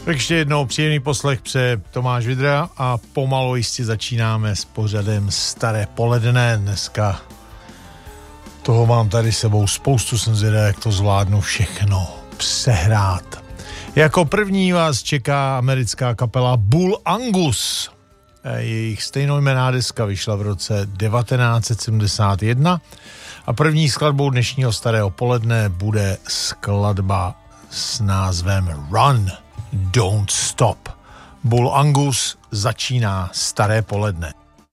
Ještě jednou příjemný poslech přeje Tomáš Vidra a pomalu jistě začínáme s pořadem Staré poledne. Dneska toho mám tady sebou spoustu, jsem zvědavý, jak to zvládnu všechno přehrát. Jako první vás čeká americká kapela Bull Angus. Jejich stejnojmenná deska vyšla v roce 1971 a první skladbou dnešního Starého poledne bude skladba s názvem Run, Don't Stop. Bull Angus začíná Staré poledne.